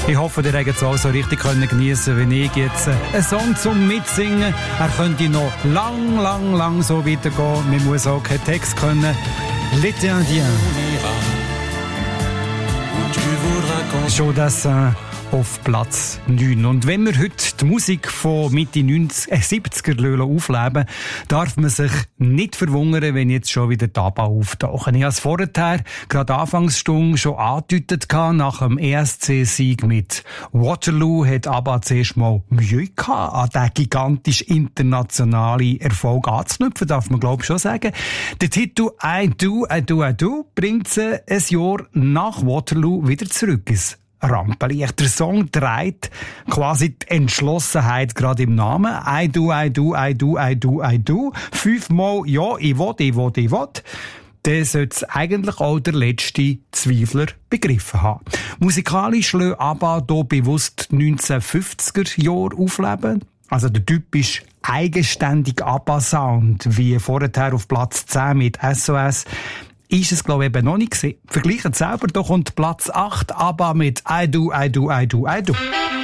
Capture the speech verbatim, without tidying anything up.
Ich hoffe, ihr habt es auch so richtig geniessen können, wie ich jetzt. Ein Song zum Mitsingen. Er könnte noch lang, lang, lang so weitergehen. Man muss auch keinen Text können. L'été indien. Schon das äh, auf Platz neun. Und wenn wir heute die Musik von Mitte neunziger, äh, siebziger aufleben, darf man sich nicht verwundern, wenn jetzt schon wieder die ABBA auftauchen. Ich habe es vorher, gerade Anfangsstunde, schon angedeutet gehabt. Nach dem E S C-Sieg mit Waterloo hat ABBA zuerst mal Mühe gehabt, an den gigantisch internationalen Erfolg anzuknüpfen, darf man glaube ich schon sagen. Der Titel I Do, I Do, I Do bringt sie ein Jahr nach Waterloo wieder zurück ins Rampenlicht. Der Song trägt quasi die Entschlossenheit gerade im Namen. I do, I do, I do, I do, I do. Fünfmal ja, ich will, ich will, ich will. Dann sollte es eigentlich auch der letzte Zweifler begriffen haben. Musikalisch lässt ABBA hier bewusst neunzehnhundertfünfziger Jahre aufleben. Also der typisch eigenständige ABBA-Sound, wie vorher auf Platz zehn mit S O S, ist es, glaube ich, eben noch nicht gewesen. Vergleichen selber, da kommt Platz acht, ABBA mit I Do, I Do, I Do, I Do.